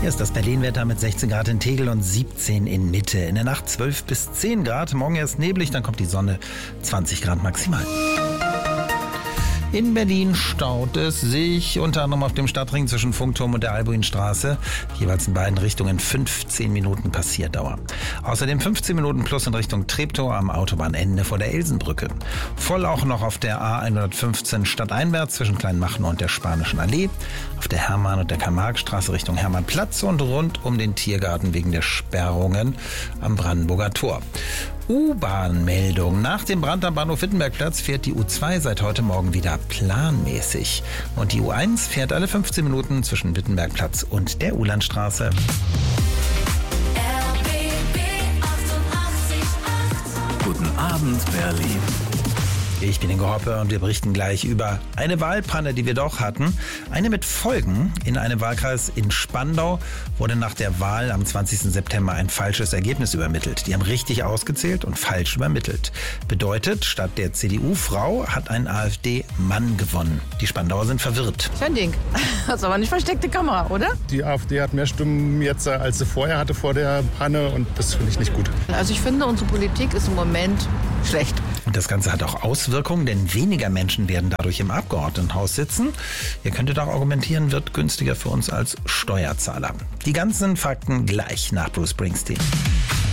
Hier ist das Berlin-Wetter mit 16 Grad in Tegel und 17 in Mitte. In der Nacht 12 bis 10 Grad. Morgen erst neblig, dann kommt die Sonne. 20 Grad maximal. In Berlin staut es sich, unter anderem auf dem Stadtring zwischen Funkturm und der Albuinstraße, jeweils in beiden Richtungen 15 Minuten Passierdauer. Außerdem 15 Minuten plus in Richtung Treptow am Autobahnende vor der Elsenbrücke. Voll auch noch auf der A115 stadteinwärts zwischen Kleinmachnow und der Spanischen Allee, auf der Hermann- und der Karl-Marx-Straße Richtung Hermannplatz und rund um den Tiergarten wegen der Sperrungen am Brandenburger Tor. U-Bahn-Meldung. Nach dem Brand am Bahnhof Wittenbergplatz fährt die U2 seit heute Morgen wieder planmäßig. Und die U1 fährt alle 15 Minuten zwischen Wittenbergplatz und der Uhlandstraße. Guten Abend, Berlin. Ich bin Ingo Hoppe und wir berichten gleich über eine Wahlpanne, die wir doch hatten. Eine mit Folgen. In einem Wahlkreis in Spandau wurde nach der Wahl am 20. September ein falsches Ergebnis übermittelt. Die haben richtig ausgezählt und falsch übermittelt. Bedeutet, statt der CDU-Frau hat ein AfD-Mann gewonnen. Die Spandauer sind verwirrt. Schön Ding. Das ist aber nicht versteckte Kamera, oder? Die AfD hat mehr Stimmen jetzt, als sie vorher hatte vor der Panne, und das finde ich nicht gut. Also ich finde, unsere Politik ist im Moment schlecht. Und das Ganze hat auch Auswirkungen, denn weniger Menschen werden dadurch im Abgeordnetenhaus sitzen. Ihr könntet auch argumentieren, wird günstiger für uns als Steuerzahler. Die ganzen Fakten gleich nach Bruce Springsteen.